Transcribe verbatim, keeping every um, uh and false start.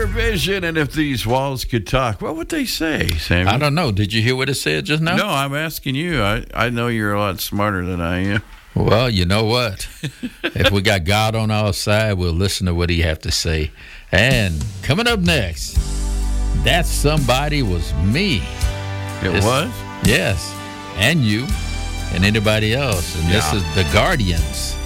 vision, and if these walls could talk, what would they say, Sammy? I don't know. Did you hear what it said just now? No, I'm asking you. I, I know you're a lot smarter than I am. Well, you know what? If we got God on our side, we'll listen to what he have to say. And coming up next, that somebody was me. It This- was? Yes, and you and anybody else. And this Yeah. is The Guardians.